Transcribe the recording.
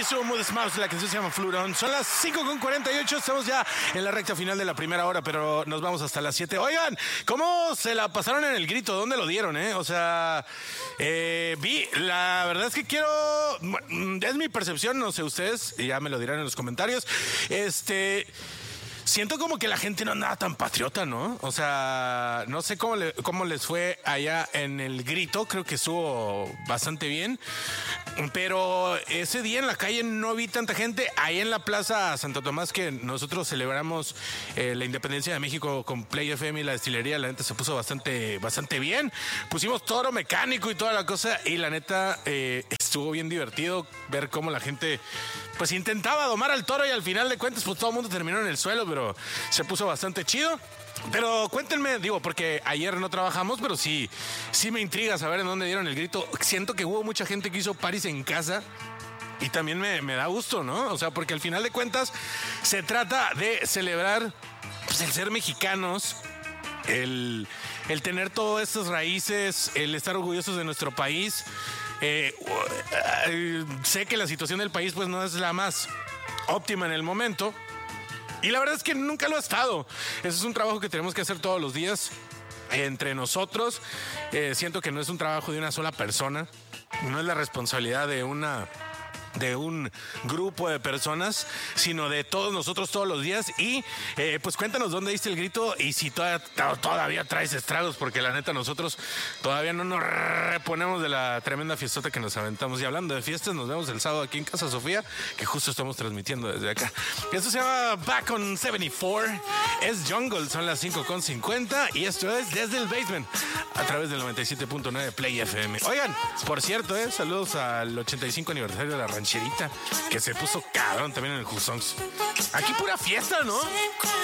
Hizo Mood Mouse, la canción se llama Flurón. Son las 5:48, estamos ya en la recta final de la primera hora, pero nos vamos hasta las 7. Oigan, ¿cómo se la pasaron en el grito? ¿Dónde lo dieron, O sea, la verdad es que es mi percepción, no sé ustedes, y ya me lo dirán en los comentarios. Siento como que la gente no andaba tan patriota, ¿no? O sea, no sé cómo les fue allá en el grito, creo que estuvo bastante bien. Pero ese día en la calle no vi tanta gente. Ahí en la Plaza Santo Tomás, que nosotros celebramos la independencia de México con Play FM y la destilería, la neta se puso bastante bien. Pusimos toro mecánico y toda la cosa, y la neta estuvo bien divertido ver cómo la gente pues intentaba domar al toro, y al final de cuentas pues todo el mundo terminó en el suelo, pero se puso bastante chido. Pero cuéntenme, porque ayer no trabajamos, pero sí me intriga saber en dónde dieron el grito. Siento que hubo mucha gente que hizo paris en casa, y también me da gusto, ¿no? O sea, porque al final de cuentas se trata de celebrar pues, el ser mexicanos, el tener todas estas raíces, el estar orgullosos de nuestro país. Sé que la situación del país pues no es la más óptima en el momento, y la verdad es que nunca lo ha estado. Ese es un trabajo que tenemos que hacer todos los días entre nosotros. Siento que no es un trabajo de una sola persona, no es la responsabilidad de un grupo de personas, sino de todos nosotros todos los días. Y pues cuéntanos dónde diste el grito y si todavía traes estragos, porque la neta nosotros todavía no nos reponemos de la tremenda fiestota que nos aventamos. Y hablando de fiestas, nos vemos el sábado aquí en Casa Sofía, que justo estamos transmitiendo desde acá. Esto se llama Back on 74, es Jungle, son las 5:50, y esto es Desde el Basement a través del 97.9 Play FM. Oigan, por cierto, saludos al 85 aniversario de la rancherita, que se puso cabrón también en el Husongs. Aquí pura fiesta, ¿no?